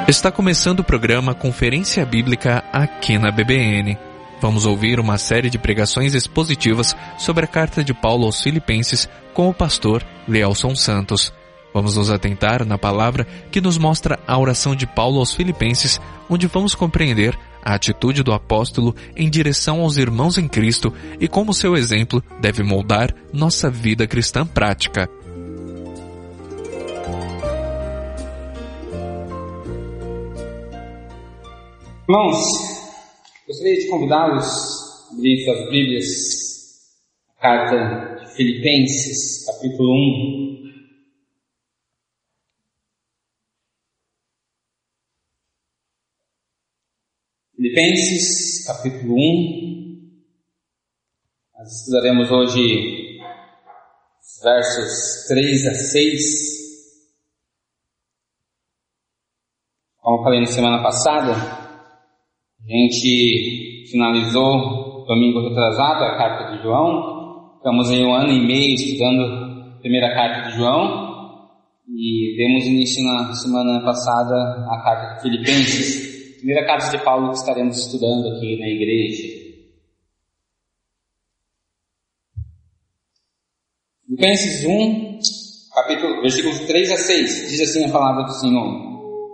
Está começando o programa Conferência Bíblica aqui na BBN. Vamos ouvir uma série de pregações expositivas sobre a carta de Paulo aos Filipenses com o pastor Leelson Santos. Vamos nos atentar na palavra que nos mostra a oração de Paulo aos Filipenses, onde vamos compreender a atitude do apóstolo em direção aos irmãos em Cristo e como seu exemplo deve moldar nossa vida cristã prática. Irmãos, gostaria de convidá-los a abrir suas Bíblias, a carta de Filipenses, capítulo 1. Filipenses, capítulo 1. Nós estudaremos hoje os versos 3 a 6. Como falei na semana passada, a gente finalizou domingo retrasado a carta de João. Ficamos aí 1 ano e meio estudando a primeira carta de João e demos início na semana passada à carta de Filipenses, primeira carta de Paulo que estaremos estudando aqui na igreja. Filipenses 1, versículos 3 a 6, diz assim a palavra do Senhor: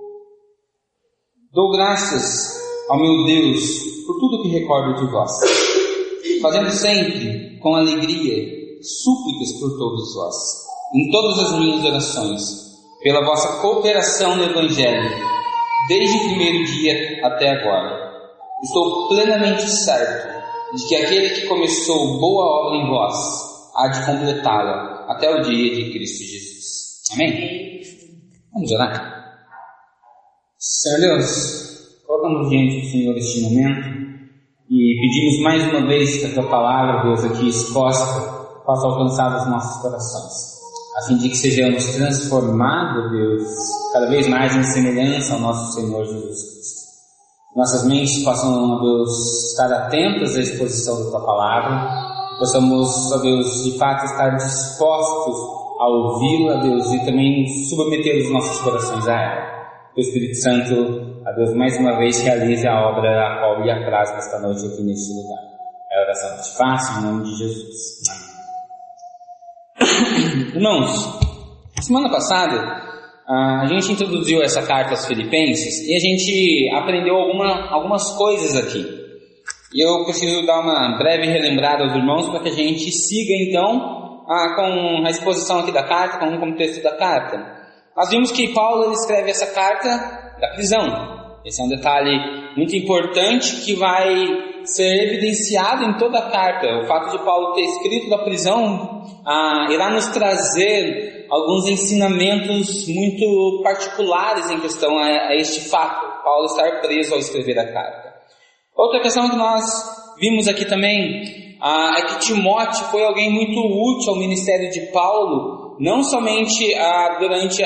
Dou graças ao meu Deus por tudo que recordo de vós, fazendo sempre com alegria súplicas por todos vós, em todas as minhas orações, pela vossa cooperação no Evangelho, desde o primeiro dia até agora. Estou plenamente certo de que aquele que começou boa obra em vós há de completá-la até o dia de Cristo Jesus. Amém? Vamos orar. Senhor Deus, colocamos diante do Senhor este momento e pedimos mais uma vez que a Tua palavra, Deus, aqui exposta, possa alcançar os nossos corações, a fim de que sejamos transformados, Deus, cada vez mais em semelhança ao nosso Senhor Jesus Cristo. Nossas mentes possam, Deus, estar atentas à exposição da Tua palavra, possamos, ó Deus, de fato estar dispostos a ouvi-la, Deus, e também submeter os nossos corações a ela. Que o Espírito Santo, a Deus, mais uma vez realize a obra a qual lhe apraz nesta noite aqui neste lugar. É a oração que te faço em nome de Jesus. Amém. Irmãos, semana passada a gente introduziu essa carta aos Filipenses e a gente aprendeu algumas coisas aqui. E eu preciso dar uma breve relembrada aos irmãos para que a gente siga então com a exposição aqui da carta, com o contexto da carta. Nós vimos que Paulo ele escreve essa carta da prisão. Esse é um detalhe muito importante que vai ser evidenciado em toda a carta. O fato de Paulo ter escrito da prisão irá nos trazer alguns ensinamentos muito particulares em questão a este fato, Paulo estar preso ao escrever a carta. Outra questão que nós vimos aqui também é que Timóteo foi alguém muito útil ao ministério de Paulo, não somente durante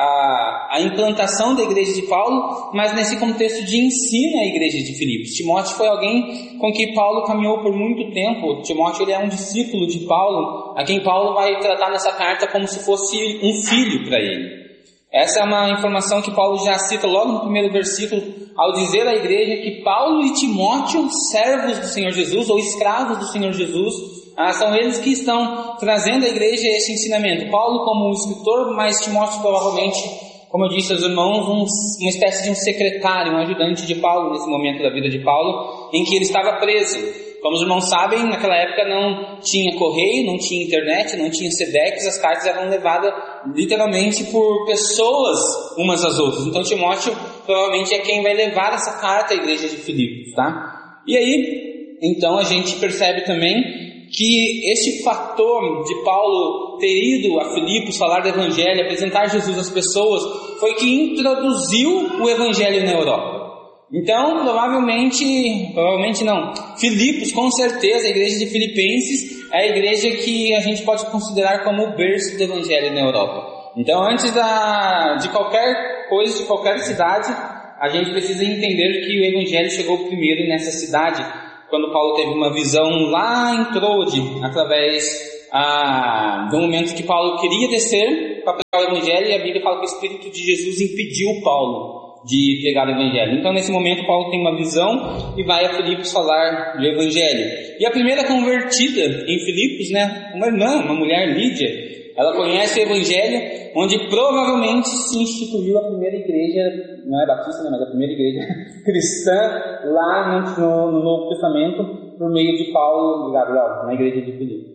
a implantação da igreja de Paulo, mas nesse contexto de ensino à igreja de Filipos. Timóteo foi alguém com quem Paulo caminhou por muito tempo. Timóteo ele é um discípulo de Paulo, a quem Paulo vai tratar nessa carta como se fosse um filho para ele. Essa é uma informação que Paulo já cita logo no primeiro versículo, ao dizer à igreja que Paulo e Timóteo, servos do Senhor Jesus, ou escravos do Senhor Jesus, são eles que estão trazendo à igreja esse ensinamento. Paulo como escritor, mas Timóteo provavelmente, como eu disse aos irmãos, uma espécie de um secretário, um ajudante de Paulo nesse momento da vida de Paulo, em que ele estava preso. Como os irmãos sabem, naquela época não tinha correio, não tinha internet, não tinha Sedex, as cartas eram levadas literalmente por pessoas umas às outras. Então Timóteo provavelmente é quem vai levar essa carta à igreja de Filipos, tá? E aí, então a gente percebe também que este fator de Paulo ter ido a Filipos falar do Evangelho, apresentar Jesus às pessoas, foi que introduziu o Evangelho na Europa. Então, provavelmente não. Filipos, com certeza, a igreja de Filipenses é a igreja que a gente pode considerar como o berço do Evangelho na Europa. Então, antes de qualquer coisa, de qualquer cidade, a gente precisa entender que o Evangelho chegou primeiro nessa cidade, quando Paulo teve uma visão lá em Troade, através do momento que Paulo queria descer para pregar o Evangelho, e a Bíblia fala que o Espírito de Jesus impediu Paulo de pregar o Evangelho. Então, nesse momento, Paulo tem uma visão e vai a Filipos falar do Evangelho. E a primeira convertida em Filipos, uma irmã, uma mulher, Lídia, ela conhece o Evangelho, onde provavelmente se instituiu a primeira igreja, não é batista, mas a primeira igreja cristã lá no Novo Testamento, por meio de Paulo e Gabriel, na igreja de Filipos.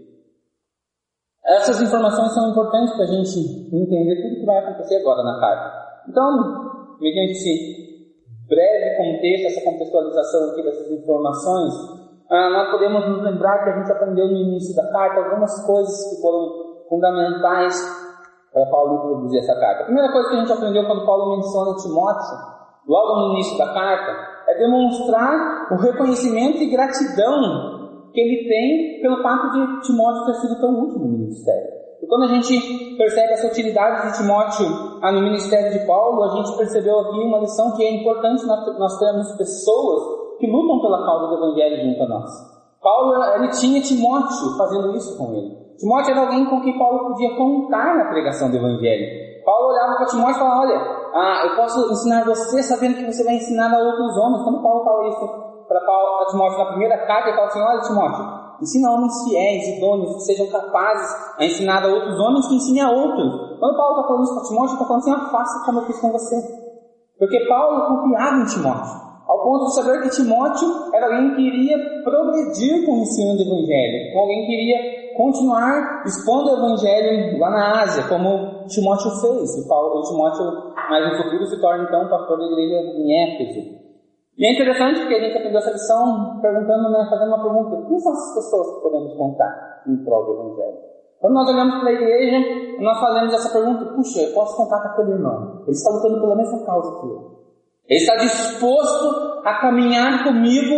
Essas informações são importantes para a gente entender tudo que vai acontecer agora na carta. Então, mediante esse breve contexto, essa contextualização aqui dessas informações, nós podemos nos lembrar que a gente aprendeu no início da carta algumas coisas que foram fundamentais para Paulo introduzir essa carta. A primeira coisa que a gente aprendeu quando Paulo menciona Timóteo, logo no início da carta, é demonstrar o reconhecimento e gratidão que ele tem pelo fato de Timóteo ter sido tão útil no ministério. E quando a gente percebe essa utilidade de Timóteo no ministério de Paulo, a gente percebeu aqui uma lição que é importante nós termos pessoas que lutam pela causa do Evangelho junto a nós. Paulo, ele tinha Timóteo fazendo isso com ele. Timóteo era alguém com quem Paulo podia contar na pregação do Evangelho. Paulo olhava para Timóteo e falava, olha, eu posso ensinar você sabendo que você vai ensinar a outros homens. Quando Paulo fala isso para Timóteo na primeira carta, ele fala assim, olha Timóteo, ensina homens fiéis, idôneos, que sejam capazes a ensinar a outros homens que ensinem a outros. Quando Paulo está falando isso para Timóteo, ele está falando assim, faça como eu fiz com você. Porque Paulo confiava em Timóteo, ao ponto de saber que Timóteo era alguém que iria progredir com o ensino do Evangelho, alguém que iria continuar expondo o Evangelho lá na Ásia, como Timóteo fez. E Timóteo, mais no futuro, se torna então pastor da igreja em Éfeso. E é interessante porque a gente aprendeu essa lição perguntando, fazendo uma pergunta: quem são essas pessoas que podemos contar em prol do Evangelho? Quando nós olhamos para a igreja, nós fazemos essa pergunta: puxa, eu posso contar com aquele irmão? Ele está lutando pela mesma causa que eu. Ele está disposto a caminhar comigo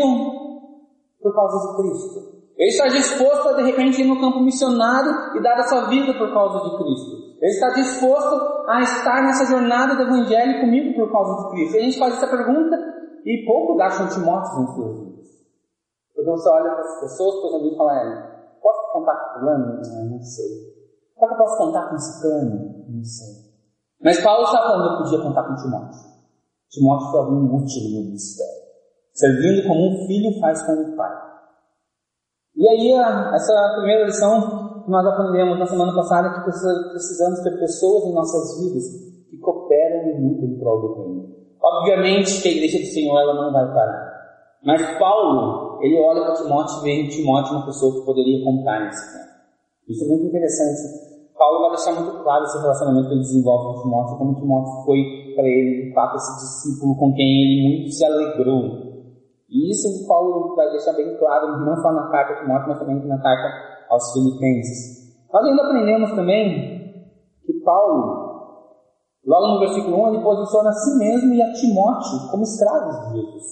por causa de Cristo. Ele está disposto a, de repente, ir no campo missionário e dar a sua vida por causa de Cristo. Ele está disposto a estar nessa jornada do Evangelho comigo por causa de Cristo. E a gente faz essa pergunta e poucos acham Timóteo em suas vidas. Porque você olha para as pessoas, por exemplo, e fala, posso contar com fulano? Não sei. Será que eu posso contar com ciclano? Não sei. Mas Paulo está falando que eu podia contar com Timóteo. Timóteo foi alguém útil no ministério, servindo como um filho faz com o pai. E aí, essa primeira lição que nós aprendemos na semana passada, que precisamos ter pessoas em nossas vidas que cooperam e lutam em prol do reino. Obviamente que a igreja do Senhor ela não vai parar. Mas Paulo, ele olha para Timóteo e vê em Timóteo uma pessoa que poderia contar nesse tempo. Isso é muito interessante. Paulo vai deixar muito claro esse relacionamento que ele desenvolve com Timóteo, como Timóteo foi para ele, de fato, esse discípulo com quem ele muito se alegrou. E isso Paulo vai deixar bem claro, não só na carta a Timóteo, mas também na carta aos Filipenses. Nós ainda aprendemos também que Paulo, logo no versículo 1, ele posiciona a si mesmo e a Timóteo como escravos de Jesus.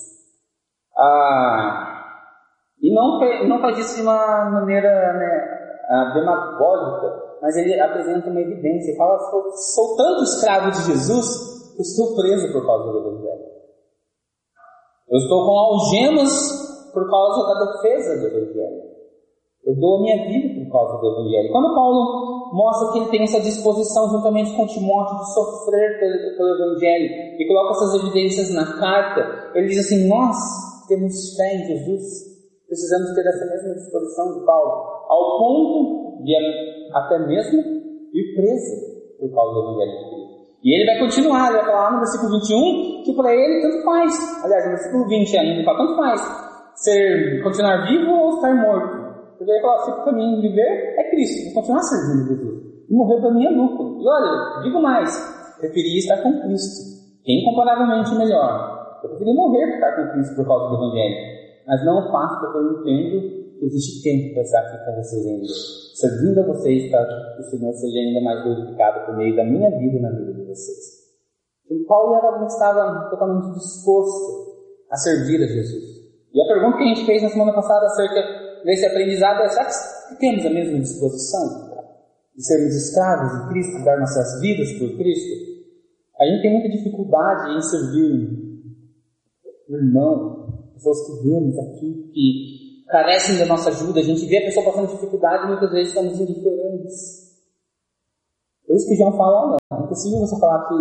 E não faz isso de uma maneira demagógica, mas ele apresenta uma evidência. Ele fala, sou tanto escravo de Jesus que estou preso por causa do Evangelho. Eu estou com algemas por causa da defesa do Evangelho. Eu dou a minha vida por causa do Evangelho. Quando Paulo mostra que ele tem essa disposição juntamente com Timóteo de sofrer pelo Evangelho e coloca essas evidências na carta, ele diz assim, nós temos fé em Jesus, precisamos ter essa mesma disposição de Paulo, ao ponto de até mesmo ir preso por causa do Evangelho de Cristo. E ele vai continuar, ele vai falar no versículo 21 que para ele tanto faz. Aliás, no versículo 20 ainda ele fala, tanto faz continuar vivo ou estar morto. Porque ele fala, se para mim viver é Cristo, vou continuar servindo Jesus. E morrer para mim é lucro. E olha, digo mais, preferia estar com Cristo, que é incomparavelmente melhor. Eu preferia morrer para estar com Cristo por causa do Evangelho. Mas não faço porque eu entendo que existe tempo para estar aqui com vocês ainda, servindo a vocês para que o Senhor seja ainda mais glorificado por meio da minha vida e na vida de vocês. E Paulo estava totalmente disposto a servir a Jesus. E a pergunta que a gente fez na semana passada acerca desse aprendizado é, será que temos a mesma disposição de sermos escravos de Cristo, de dar nossas vidas por Cristo? A gente tem muita dificuldade em servir o irmão, pessoas que vemos aqui, que carecem da nossa ajuda. A gente vê a pessoa passando dificuldade e muitas vezes estamos indiferentes. Por isso que João fala, olha, é impossível você falar que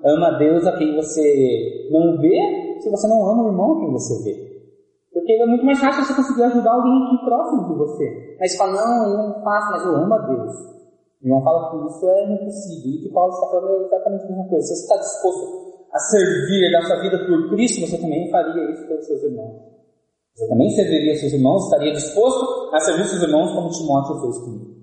ama a Deus a quem você não vê, se você não ama o irmão a quem você vê. Porque é muito mais fácil você conseguir ajudar alguém aqui próximo de você. Aí você fala, não, eu não faço, mas eu amo a Deus. O irmão fala que isso é impossível. E o que Paulo está falando é exatamente a mesma coisa. Se você está disposto a servir, dar sua vida por Cristo, você também faria isso pelos seus irmãos. Você também serviria seus irmãos, estaria disposto a servir seus irmãos como Timóteo fez comigo.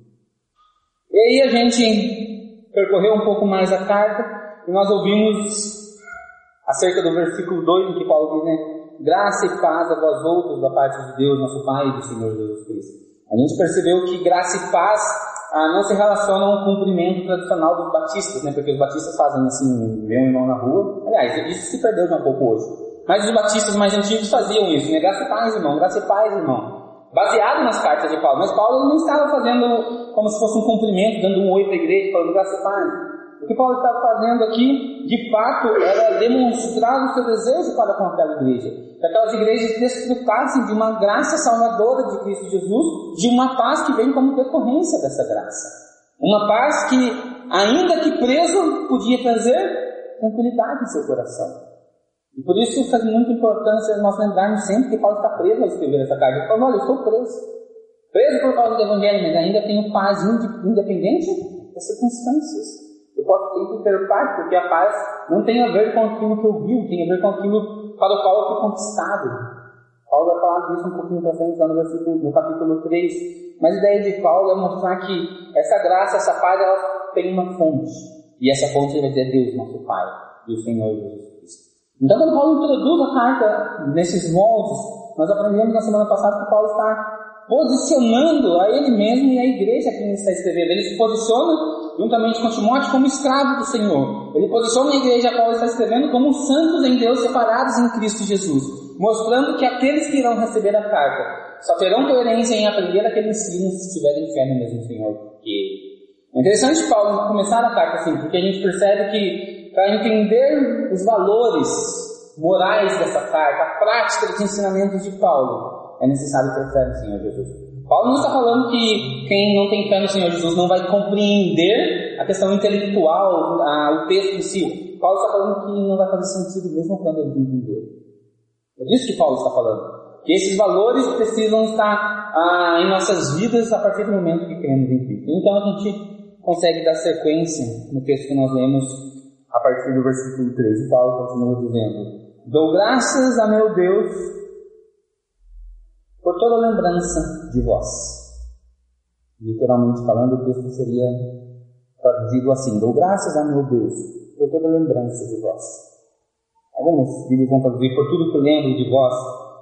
E aí a gente percorreu um pouco mais a carta e nós ouvimos acerca do versículo 2 em que Paulo diz, né? Graça e paz a vós outros da parte de Deus, nosso Pai e do Senhor Jesus Cristo. A gente percebeu que graça e paz não se relacionam ao cumprimento tradicional dos batistas, né? Porque os batistas fazem assim, ver um irmão na rua. Aliás, isso se perdeu já um pouco hoje. Mas os batistas mais antigos faziam isso, né? Graça e paz, irmão, graça e paz, irmão. Baseado nas cartas de Paulo. Mas Paulo não estava fazendo como se fosse um cumprimento, dando um oi para a igreja, falando graça e paz. O que Paulo estava fazendo aqui, de fato, era demonstrar o seu desejo para com aquela igreja. Que aquelas igrejas desfrutassem de uma graça salvadora de Cristo Jesus, de uma paz que vem como decorrência dessa graça. Uma paz que, ainda que preso, podia trazer tranquilidade em seu coração. E por isso faz muita importância nós lembrarmos sempre que Paulo está preso ao escrever essa carta. Ele falou, olha, eu estou preso. Preso por causa do Evangelho, mas ainda tenho paz independente das circunstâncias. Eu posso sempre ter paz, porque a paz não tem a ver com aquilo que eu vi, tem a ver com aquilo para o qual eu fui conquistado. Paulo vai falar disso um pouquinho para frente, lá no capítulo 3. Mas a ideia de Paulo é mostrar que essa graça, essa paz, ela tem uma fonte. E essa fonte vai dizer Deus, nosso Pai, e o Senhor Jesus Cristo. Então, quando Paulo introduz a carta nesses moldes, nós aprendemos na semana passada que Paulo está posicionando a ele mesmo e a igreja a quem ele está escrevendo. Ele se posiciona juntamente com Timóteo como escravo do Senhor. Ele posiciona a igreja a qual ele está escrevendo como santos em Deus, separados em Cristo Jesus, mostrando que aqueles que irão receber a carta só terão coerência em aprender aquele ensino se tiverem fé no mesmo Senhor que ele. É interessante Paulo começar a carta assim, porque a gente percebe que para entender os valores morais dessa carta, a prática dos ensinamentos de Paulo, é necessário ter fé no Senhor Jesus. Paulo não está falando que quem não tem fé no Senhor Jesus não vai compreender a questão intelectual, o texto em si. Paulo está falando que não vai fazer sentido mesmo quando ele entender. É disso que Paulo está falando. Que esses valores precisam estar em nossas vidas a partir do momento que cremos em Cristo. Então a gente consegue dar sequência no texto que nós lemos a partir do versículo 13. Paulo continua dizendo: dou graças a meu Deus por toda lembrança de vós. Literalmente falando, o texto seria traduzido assim: dou graças a meu Deus por toda lembrança de vós. Algumas Bíblias vão traduzir por tudo que lembro de vós.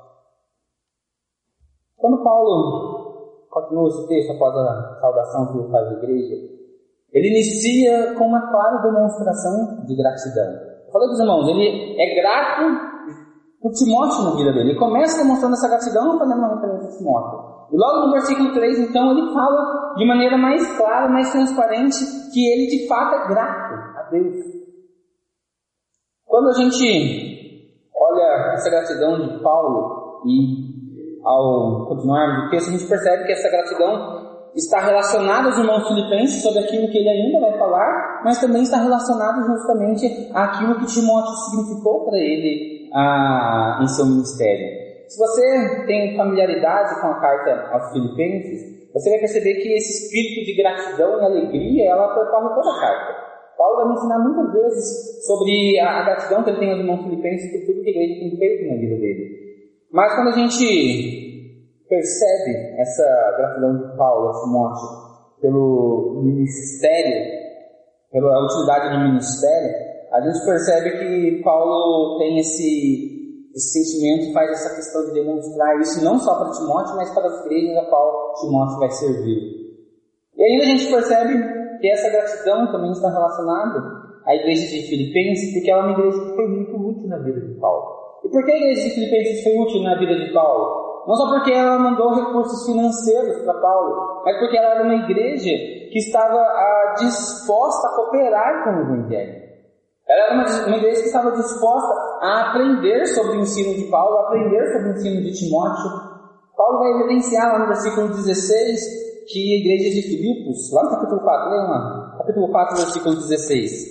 Quando Paulo continua esse texto após a saudação que ele faz à igreja, ele inicia com uma clara demonstração de gratidão. Eu falei para os irmãos, ele é grato por Timóteo na vida dele. Ele começa demonstrando essa gratidão, fazendo uma referência a Timóteo. E logo no versículo 3, então, ele fala de maneira mais clara, mais transparente, que ele de fato é grato a Deus. Quando a gente olha essa gratidão de Paulo, e ao continuarmos o texto, a gente percebe que essa gratidão está relacionada aos irmãos filipenses sobre aquilo que ele ainda vai falar, mas também está relacionada justamente àquilo que Timóteo significou para ele em seu ministério. Se você tem familiaridade com a carta aos Filipenses, você vai perceber que esse espírito de gratidão e alegria, ela percorre toda a carta. Paulo vai me ensinar muitas vezes sobre a gratidão que ele tem aos irmãos filipenses por tudo que a igreja tem feito na vida dele. Mas quando a gente percebe essa gratidão de Paulo a Timóteo pelo ministério, pela utilidade do ministério, a gente percebe que Paulo tem esse sentimento, faz essa questão de demonstrar isso não só para Timóteo, mas para as igrejas a qual Timóteo vai servir. E ainda a gente percebe que essa gratidão também está relacionada à igreja de Filipenses, porque ela é uma igreja que foi muito útil na vida de Paulo. E por que a igreja de Filipenses foi útil na vida de Paulo? Não só porque ela mandou recursos financeiros para Paulo, mas porque ela era uma igreja que estava disposta a cooperar com o Evangelho. Ela era uma igreja que estava disposta a aprender sobre o ensino de Paulo, a aprender sobre o ensino de Timóteo. Paulo vai evidenciar lá no versículo 16 que a igreja de Filipos, lá no capítulo 4, leia lá, capítulo 4, versículo 16.